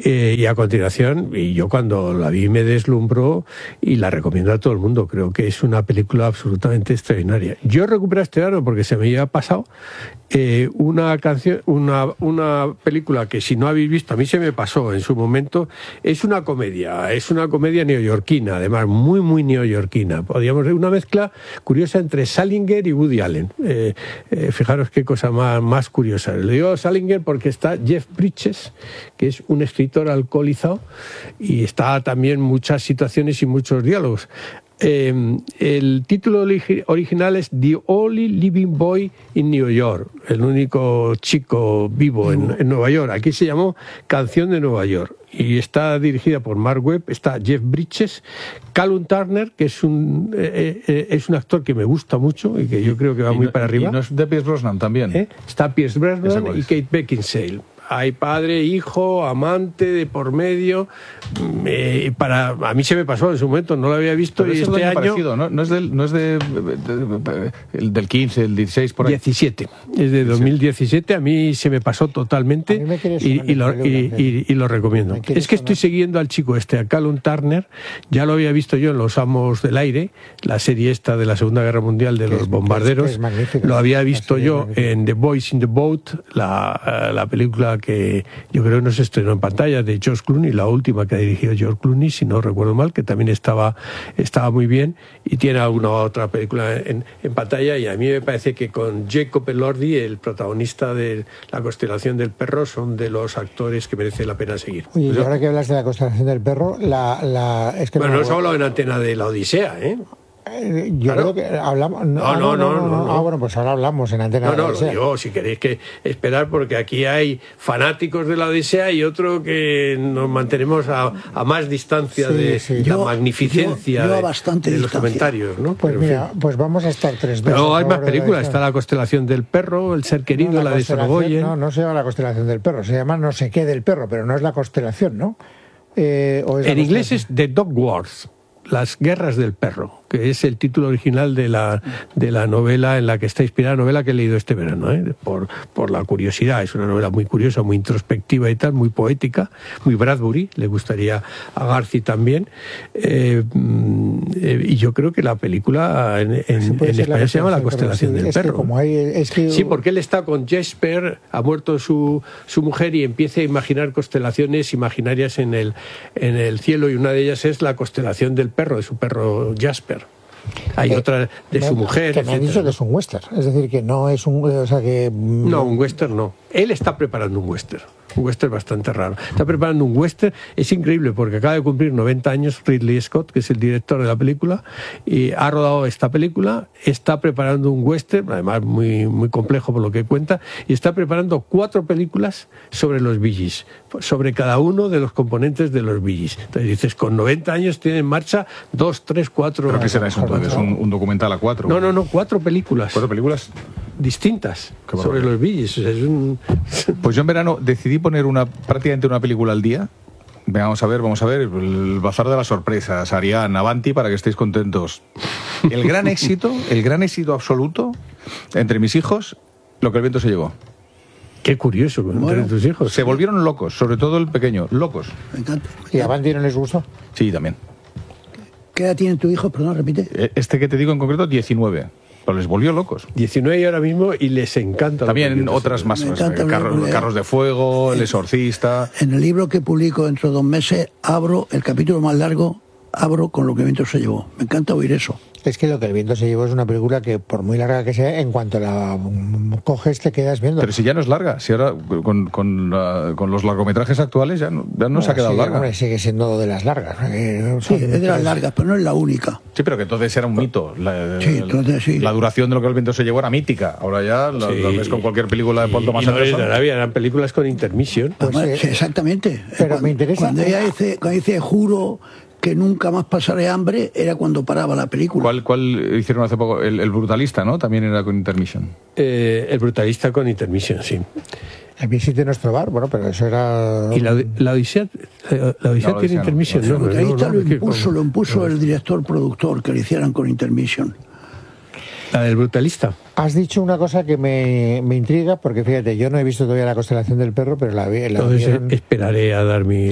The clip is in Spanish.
Y a continuación, y yo cuando la vi me deslumbró y la recomiendo a todo el mundo. Creo que es una película absolutamente extraordinaria. Yo recuperé este verano porque se me había pasado una película que si no habéis visto, a mí se me pasó en su momento. Es una comedia neoyorquina, además muy, muy neoyorquina. Podríamos ver una mezcla curiosa entre Salinger y Woody Allen. Fijaros qué cosa más curiosa. Le digo Salinger porque está Jeff Bridges, que es un escritor alcoholizado, y está también muchas situaciones y muchos diálogos. El título original es The Only Living Boy in New York, el único chico vivo en Nueva York. Aquí se llamó Canción de Nueva York y está dirigida por Mark Webb. Está Jeff Bridges, Callum Turner, que es un actor que me gusta mucho y que yo creo que va muy para arriba. ¿Y no es de Pierce Brosnan también? Está Pierce Brosnan y Kate Beckinsale. Hay padre, hijo, amante de por medio. A mí se me pasó en su momento, no lo había visto. Pero y es este año parecido, ¿no? No es del 15, el 16 por ahí. 17, es de 2017. A mí se me pasó totalmente y lo recomiendo. Es que estoy siguiendo al chico a Callum Turner. Ya lo había visto yo en Los Amos del Aire, la serie esta de la Segunda Guerra Mundial de los bombarderos. Lo había visto yo en The Boys in the Boat, la película que yo creo que no se estrenó en pantalla, de George Clooney, la última que ha dirigido George Clooney, si no recuerdo mal, que también estaba muy bien, y tiene alguna otra película en pantalla. Y a mí me parece que con Jacob Elordi, el protagonista de La constelación del perro, son de los actores que merece la pena seguir. Oye, y ahora que hablas de La constelación del perro, es que bueno, no se ha hablado en antena de La Odisea, ¿eh? Yo creo que hablamos. No. Bueno, pues ahora hablamos en antena. No, lo digo, si queréis que esperar, porque aquí hay fanáticos de La Odisea y otro que nos mantenemos a más distancia de la magnificencia de los comentarios, ¿no? Pues mira, pues vamos a estar 3 veces. Pero hay más películas, está La constelación del perro, El ser querido, la de Sorogoyen. No se llama La constelación del perro, se llama No sé qué del perro, pero no es La constelación, ¿no? En inglés es The Dog Wars, Las guerras del perro, que es el título original de la novela en la que está inspirada, novela que he leído este verano, por la curiosidad. Es una novela muy curiosa, muy introspectiva y tal, muy poética, muy Bradbury, le gustaría a Garci también. Y yo creo que la película en español se llama La constelación del perro. Sí, porque él está con Jesper, ha muerto su mujer y empieza a imaginar constelaciones imaginarias en el cielo, y una de ellas es la constelación del perro, de su perro Jasper. Hay otra de su mujer, que me han dicho que es un western, es decir, que no es un... No, un western no. Él está preparando un western bastante raro. Está preparando un western, es increíble porque acaba de cumplir 90 años Ridley Scott, que es el director de la película, y ha rodado esta película, está preparando un western, además muy, muy complejo por lo que cuenta, y está preparando 4 películas sobre los Bee Gees, sobre cada uno de los componentes de los Bee Gees. Entonces dices, con 90 años tiene en marcha 2, 3, 4... ¿Pero qué será eso entonces? ¿Un documental a 4? No, 4 películas. ¿4 películas? Distintas sobre los Bee Gees. Pues yo en verano decidí poner prácticamente una película al día. Vamos a ver, el Bazar de las Sorpresas, Ariane, Avanti, para que estéis contentos. El gran éxito absoluto entre mis hijos, Lo que el viento se llevó. Qué curioso, entre tus hijos. Se volvieron locos, sobre todo el pequeño, locos. Me encanta. ¿Y a Avanti no les gustó? Sí, también. ¿Qué edad tiene tu hijo? Perdón, repite. Este que te digo en concreto, 19. Pero les volvió locos. 19 y ahora mismo, y les encanta. También otras más. Carros de Fuego, El Exorcista. En el libro que publico dentro de 2 meses, abro el capítulo más largo, con Lo que el viento se llevó. Me encanta oír eso. Es que Lo que el viento se llevó es una película que, por muy larga que sea, en cuanto la coges te quedas viendo. Pero si ya no es larga, si ahora con los largometrajes actuales ya no se ha quedado larga. Hombre, sigue siendo de las largas. Sí, es de las largas, pero no es la única. Sí, pero que entonces era un mito. Sí. La duración de Lo que el viento se llevó era mítica. Ahora ya la ves con cualquier película de Paul Thomas Anderson. Eran películas con intermission. Pues, exactamente. Pero me interesa. Cuando ella dice juro que nunca más pasaré hambre, era cuando paraba la película. ¿Cuál hicieron hace poco? El Brutalista, ¿no? También era con intermission. El Brutalista con intermission, sí. El Visite nuestro bar, bueno, pero eso era... Y la Odisea tiene intermission, ¿no? El Brutalista lo impuso el director productor, que lo hicieran con intermission. La del Brutalista. Has dicho una cosa que me intriga, porque fíjate, yo no he visto todavía La constelación del perro, pero la vi. Entonces esperaré a dar mi